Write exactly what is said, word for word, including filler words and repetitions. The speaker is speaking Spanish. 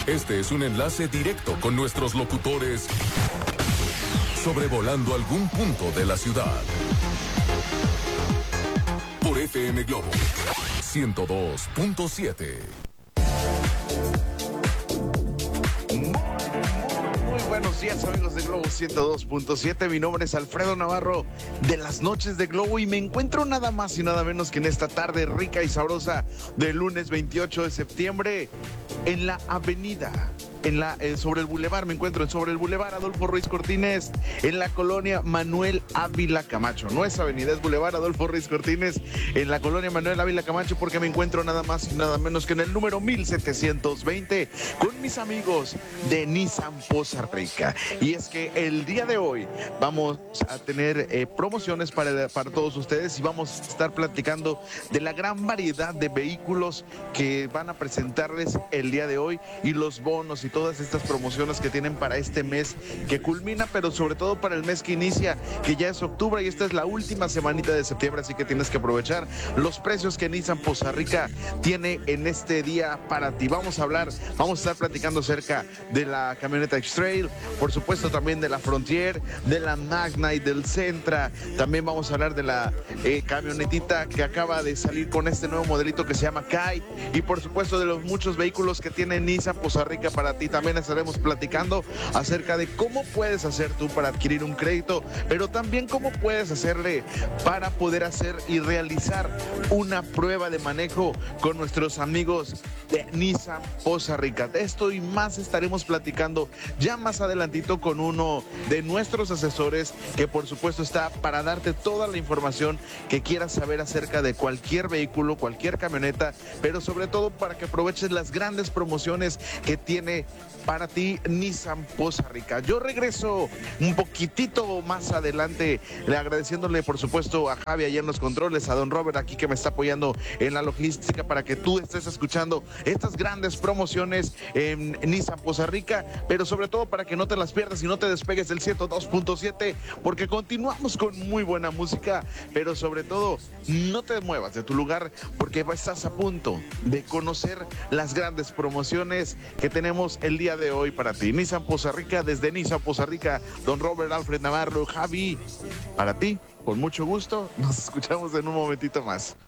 Este es un enlace directo con nuestros locutores sobrevolando algún punto de la ciudad. Por F M Globo ciento dos punto siete. Buenos días, amigos de Globo ciento dos punto siete. Mi nombre es Alfredo Navarro de las Noches de Globo y me encuentro nada más y nada menos que en esta tarde rica y sabrosa del lunes veintiocho de septiembre en la avenida. En la, eh, sobre el bulevar, me encuentro sobre el bulevar Adolfo Ruiz Cortines, en la colonia Manuel Ávila Camacho. No es avenida, es bulevar Adolfo Ruiz Cortines, en la colonia Manuel Ávila Camacho, porque me encuentro nada más y nada menos que en el número mil setecientos veinte con mis amigos de Nissan Poza Rica. Y es que el día de hoy vamos a tener eh, promociones para, para todos ustedes y vamos a estar platicando de la gran variedad de vehículos que van a presentarles el día de hoy y los bonos y todas estas promociones que tienen para este mes que culmina, pero sobre todo para el mes que inicia, que ya es octubre y esta es la última semanita de septiembre, así que tienes que aprovechar los precios que Nissan Poza Rica tiene en este día para ti. Vamos a hablar, vamos a estar platicando acerca de la camioneta X-Trail, por supuesto también de la Frontier, de la Magna y del Sentra. También vamos a hablar de la eh, camionetita que acaba de salir con este nuevo modelito que se llama Kai, y por supuesto de los muchos vehículos que tiene Nissan Poza Rica para ti. También estaremos platicando acerca de cómo puedes hacer tú para adquirir un crédito, pero también cómo puedes hacerle para poder hacer y realizar una prueba de manejo con nuestros amigos de Nissan Poza Rica. De esto y más estaremos platicando ya más adelantito con uno de nuestros asesores que por supuesto está para darte toda la información que quieras saber acerca de cualquier vehículo, cualquier camioneta, pero sobre todo para que aproveches las grandes promociones que tiene para ti Nissan Poza Rica. Yo regreso un poquitito más adelante, le agradeciéndole por supuesto a Javi allá en los controles, a don Robert aquí que me está apoyando en la logística para que tú estés escuchando estas grandes promociones en Nissan Poza Rica, pero sobre todo para que no te las pierdas y no te despegues del ciento dos punto siete, porque continuamos con muy buena música, pero sobre todo no te muevas de tu lugar porque estás a punto de conocer las grandes promociones que tenemos el día de hoy para ti. Nissan Poza Rica, desde Nissan Poza Rica, don Robert, Alfred Navarro, Javi, para ti, con mucho gusto, nos escuchamos en un momentito más.